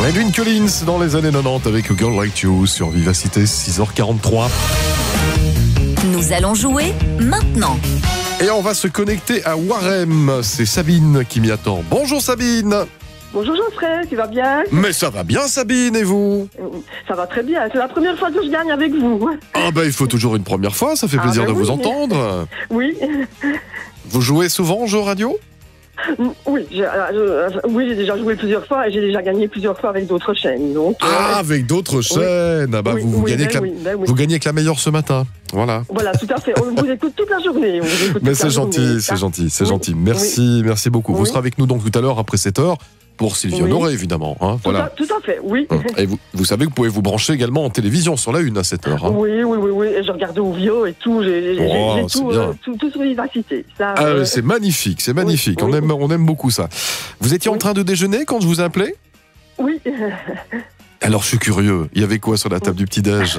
Edwin Collins dans les années 90 avec A Girl Like You sur Vivacité, 6h43. Nous allons jouer maintenant. Et on va se connecter à Warem. C'est Sabine qui m'y attend. Bonjour Sabine. Bonjour Geoffrey, tu vas bien? Mais ça va bien Sabine, et vous? Ça va très bien, c'est la première fois que je gagne avec vous. Ah bah il faut toujours une première fois, ça fait plaisir de vous entendre. Oui. Vous jouez souvent aux jeux radio? Oui, j'ai déjà joué plusieurs fois et j'ai déjà gagné plusieurs fois avec d'autres chaînes. Donc, avec d'autres chaînes. Ah bah vous gagnez avec la meilleure ce matin. Voilà. Voilà, tout à fait. On vous écoute toute la journée. Mais c'est gentil, c'est gentil. Merci beaucoup. Vous serez avec nous donc tout à l'heure après 7h. Pour Sylvie Honoré, évidemment. Hein, voilà. Tout à fait, oui. Et vous savez que vous pouvez vous brancher également en télévision sur la 1 à 7h. Hein. Oui. Et je regardais au Vio et tout. J'ai tout sur Vivacité. Ça, c'est magnifique, c'est magnifique. Oui. On aime beaucoup ça. Vous étiez en train de déjeuner quand je vous appelais? Oui. Alors, je suis curieux. Il y avait quoi sur la table du petit-déj?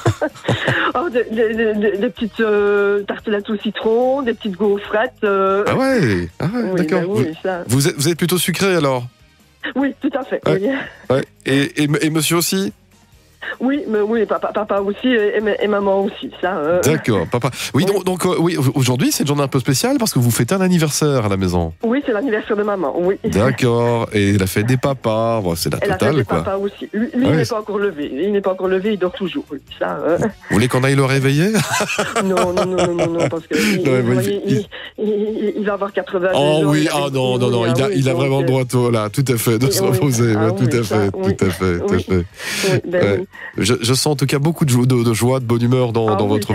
Des petites tartelettes au citron, des petites gaufrettes. Ah ouais, d'accord. Vous êtes plutôt sucré alors? Oui, tout à fait. Ouais. Oui. Ouais. Et monsieur aussi? Oui, papa aussi et maman aussi. Ça, D'accord, papa. Oui, donc aujourd'hui, c'est une journée un peu spéciale parce que vous fêtez un anniversaire à la maison. Oui, c'est l'anniversaire de maman, oui. D'accord, et la fête des papas, c'est la totale, quoi. La fête des papas aussi. Lui, il n'est pas encore levé. Il dort toujours. Oui, ça, Vous voulez qu'on aille le réveiller? Non, parce que il va avoir 80 ans. Oh oui, non, il a vraiment le droit tout à fait, de se reposer. Tout à fait. Je sens en tout cas beaucoup de joie, de bonne humeur dans votre